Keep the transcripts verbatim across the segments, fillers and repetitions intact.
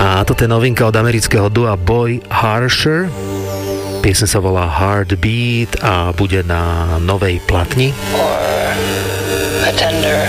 A toto je novinka od amerického dua Boy Harsher. Pieseň sa volá Heartbeat a bude na novej platni. Or a tender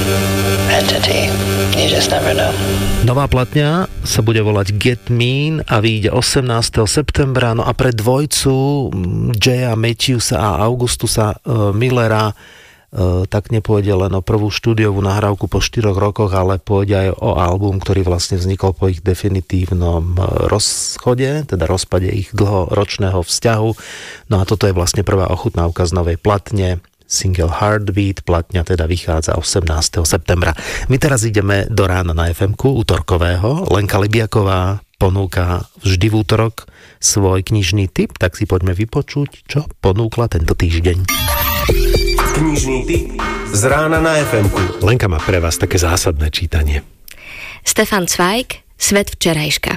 entity. You just never know. Nová platňa sa bude volať Get Mean a vyjde osemnásteho septembra. No a pre dvojcu Jaya Matthewsa a Augustusa uh, Millera Uh, tak nepôjde len o prvú štúdiovú nahrávku po štyroch rokoch, ale pôjde aj o album, ktorý vlastne vznikol po ich definitívnom rozchode, teda rozpade ich dlhoročného vzťahu. No a toto je vlastne prvá ochutnávka z novej platne, single Heartbeat, platňa teda vychádza osemnásteho septembra. My teraz ideme do Rána na ef emku útorkového. Lenka Libiaková ponúka vždy v útorok svoj knižný tip, tak si poďme vypočuť, čo ponúkla tento týždeň. Knižný tip z Rána na ef emku. Lenka má pre vás také zásadné čítanie. Stefan Zweig, Svet včerajška.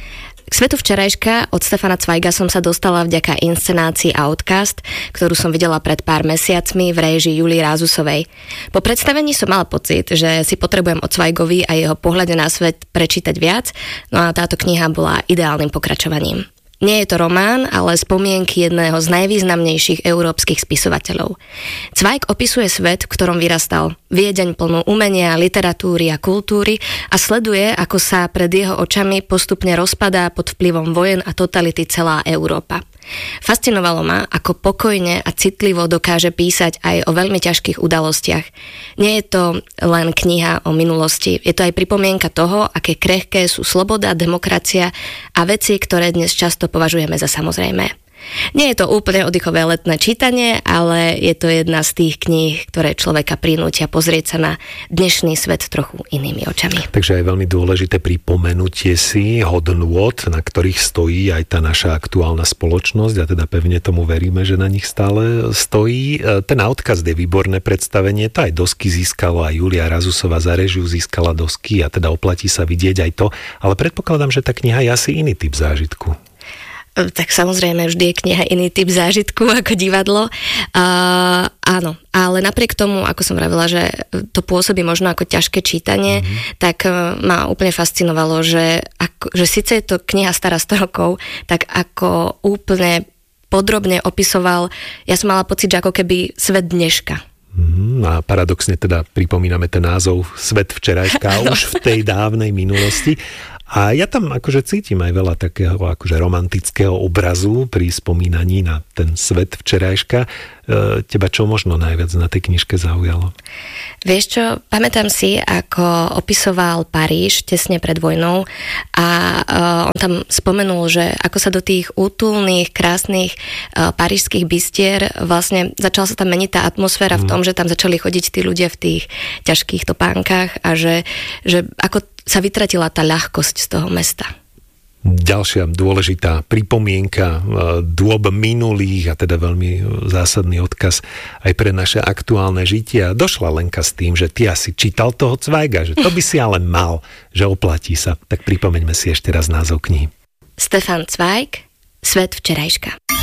K Svetu včerajška od Stefana Zweiga som sa dostala vďaka inscenácii Outcast, ktorú som videla pred pár mesiacmi v réžii Julie Rázusovej. Po predstavení som mala pocit, že si potrebujem od Zweigovi a jeho pohľade na svet prečítať viac, no a táto kniha bola ideálnym pokračovaním. Nie je to román, ale spomienky jedného z najvýznamnejších európskych spisovateľov. Zweig opisuje svet, v ktorom vyrastal. Viedeň plnú umenia, literatúry a kultúry a sleduje, ako sa pred jeho očami postupne rozpadá pod vplyvom vojen a totality celá Európa. Fascinovalo ma, ako pokojne a citlivo dokáže písať aj o veľmi ťažkých udalostiach. Nie je to len kniha o minulosti, je to aj pripomienka toho, aké krehké sú sloboda, demokracia a veci, ktoré dnes často považujeme za samozrejmé. Nie je to úplne oddychové letné čítanie, ale je to jedna z tých kníh, ktoré človeka prinútia pozrieť sa na dnešný svet trochu inými očami. Takže je veľmi dôležité pripomenutie si hodnôt, na ktorých stojí aj tá naša aktuálna spoločnosť a teda pevne tomu veríme, že na nich stále stojí. Ten Outcast je výborné predstavenie, to aj dosky získalo, aj Julia Razusová za režiu získala dosky a teda oplatí sa vidieť aj to, ale predpokladám, že tá kniha je asi iný typ zážitku. Tak samozrejme, vždy je kniha iný typ zážitku ako divadlo. Uh, áno, ale napriek tomu, ako som vravila, že to pôsobí možno ako ťažké čítanie, mm-hmm. tak uh, ma úplne fascinovalo, že, ako, že síce je to kniha stará sto rokov, tak ako úplne podrobne opisoval, ja som mala pocit, že ako keby svet dneška. Mm, a paradoxne teda pripomíname ten názov Svet včerajška už v tej dávnej minulosti. A ja tam akože cítim aj veľa takého akože romantického obrazu pri spomínaní na ten svet včerajška. E, teba čo možno najviac na tej knižke zaujalo? Vieš čo, pamätám si, ako opisoval Paríž tesne pred vojnou a uh, on tam spomenul, že ako sa do tých útulných, krásnych uh, parížských bistier vlastne začala sa tam meniť tá atmosféra v tom, že tam začali chodiť tí ľudia v tých ťažkých topánkach a že, že ako sa vytratila tá ľahkosť z toho mesta. Ďalšia dôležitá pripomienka dôb minulých a teda veľmi zásadný odkaz aj pre naše aktuálne žitie. Došla Lenka s tým, že ty asi čítal toho Zweiga, že to by si ale mal, že oplatí sa. Tak pripomeňme si ešte raz názov knihy. Stefan Zweig, Svet včerajška.